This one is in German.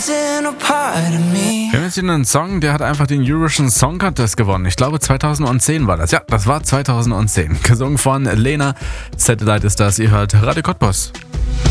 Wir haben jetzt hier einen Song, der hat einfach den Eurovision Song Contest gewonnen. Ich glaube 2010 war das. Ja, das war 2010. Gesungen von Lena. Satellite ist das. Ihr hört Radio Cottbus.